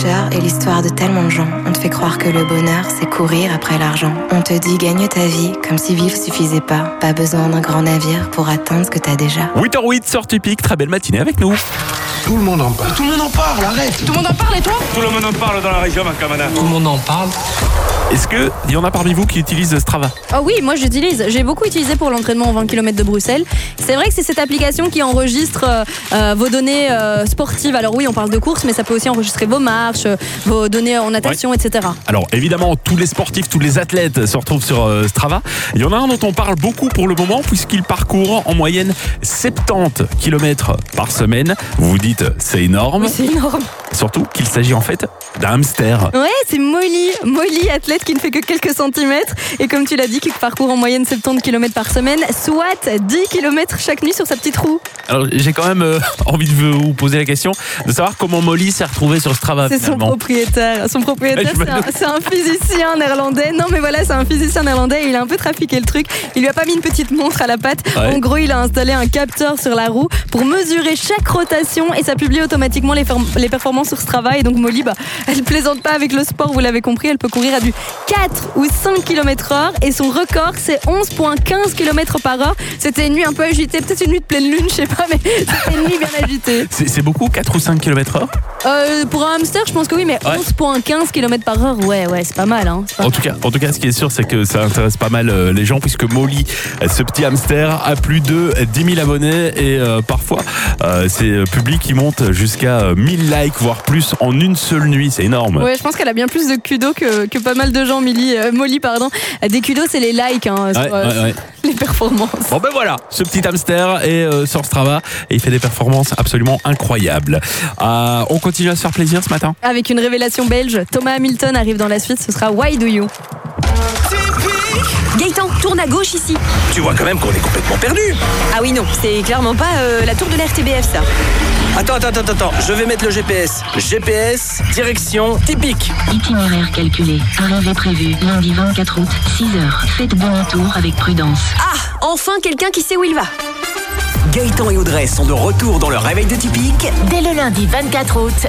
Et l'histoire de tellement de gens. On te fait croire que le bonheur, c'est courir après l'argent. On te dit gagne ta vie, comme si vivre suffisait pas. Pas besoin d'un grand navire pour atteindre ce que t'as déjà. 8h08 sur Tupic, très belle matinée avec nous. Tout le monde en parle. Tout le monde en parle, arrête. Tout le monde en parle et toi ? Tout le monde en parle dans la région, ma camana. Tout le monde en parle. Est-ce qu'il y en a parmi vous qui utilisent Strava ? Ah oui, moi j'utilise. J'ai beaucoup utilisé pour l'entraînement en 20 km de Bruxelles. C'est vrai que c'est cette application qui enregistre vos données sportives. Alors oui, on parle de course, mais ça peut aussi enregistrer vos marches, vos données en natation, etc. Alors évidemment, tous les sportifs, tous les athlètes se retrouvent sur Strava. Il y en a un dont on parle beaucoup pour le moment puisqu'il parcourt en moyenne 70 km par semaine. Vous vous dites, c'est énorme. Oui, c'est énorme. Surtout qu'il s'agit en fait d'un hamster. Ouais, c'est Molly, athlète qui ne fait que quelques centimètres. Et comme tu l'as dit, qui parcourt en moyenne 70 km par semaine, soit 10 km chaque nuit sur sa petite roue. Alors j'ai quand même envie de vous poser la question de savoir comment Molly s'est retrouvée sur Strava. C'est finalement. son propriétaire. Son propriétaire, c'est un physicien néerlandais. Non mais voilà, c'est un physicien néerlandais et il a un peu trafiqué le truc. Il lui a pas mis une petite montre à la patte. Ouais. En gros, il a installé un capteur sur la roue pour mesurer chaque rotation et ça publie automatiquement les performances sur Strava. Et donc Molly, elle plaisante pas avec le sport, vous l'avez compris, elle peut courir à du 4 ou 5 km/h et son record c'est 11,15 km/h. C'était une nuit un peu agitée, peut-être une nuit de pleine lune, je sais pas, mais c'était une nuit bien agitée. C'est beaucoup, 4 ou 5 km/h ? Pour un hamster, je pense que oui, mais 11,15 km/h, ouais, c'est pas mal. Hein, En tout cas, ce qui est sûr, c'est que ça intéresse pas mal les gens puisque Molly, ce petit hamster, a plus de 10 000 abonnés et parfois, c'est public qui monte jusqu'à 1000 likes, voire plus en une seule nuit. C'est énorme. Ouais, je pense qu'elle a bien plus de kudos que pas mal de gens, Molly, pardon. Des kudos, c'est les likes sur les performances. Bon ben voilà, ce petit hamster est sur Strava et il fait des performances absolument incroyables. On continue à se faire plaisir ce matin. Avec une révélation belge, Thomas Hamilton arrive dans la suite, ce sera Why Do You. Gaëtan, tourne à gauche ici. Tu vois quand même qu'on est complètement perdu. Ah oui, non, c'est clairement pas la tour de la RTBF, ça. Attends, je vais mettre le GPS. GPS, direction typique. Itinéraire calculé. Arrivée prévue. Lundi 24 août, 6h. Faites demi-tour avec prudence. Ah, enfin quelqu'un qui sait où il va. Gaëtan et Audrey sont de retour dans leur réveil de Typique. Dès le lundi 24 août,